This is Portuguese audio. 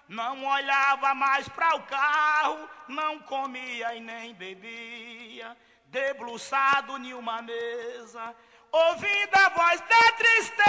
não olhava mais para o carro, não comia e nem bebia, debruçado em uma mesa, ouvindo a voz da tristeza.